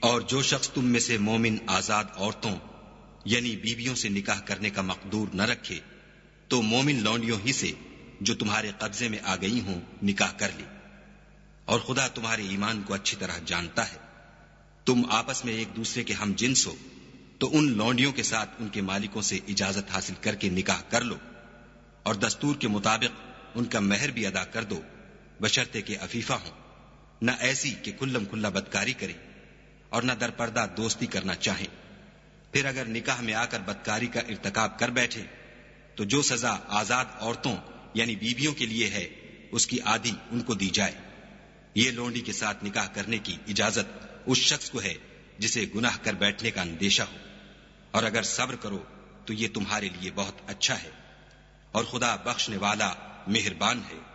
और जो शख्स तुम में से मोमिन आजाद औरतों यानी बीवियों से निकाह करने का मकदूर न रखे तो मोमिन लौंडियों ही से जो तुम्हारे कब्जे में आ गई हों निकाह कर ले। और खुदा तुम्हारे ईमान को अच्छी तरह जानता है। तुम आपस में एक दूसरे के हम जिन्स हो तो उन लौंडियों के साथ उनके मालिकों से इजाजत हासिल करके निकाह कर लो और दस्तूर के मुताबिक उनका महर भी अदा कर दो, बशर्ते के अफीफा हो, न ऐसी कि खुल्लम खुल्ला बदकारी करे और न दरपर्दा दोस्ती करना चाहें। फिर अगर निकाह में आकर बदकारी का इर्तकाब कर बैठे तो जो सजा आजाद औरतों यानी बीवियों के लिए है उसकी आधी उनको दी जाए। ये लोंडी के साथ निकाह करने की इजाजत उस शख्स को है जिसे गुनाह कर बैठने का अंदेशा हो, और अगर सब्र करो तो ये तुम्हारे लिए बहुत अच्छा है और खुदा बख्शने वाला मेहरबान है।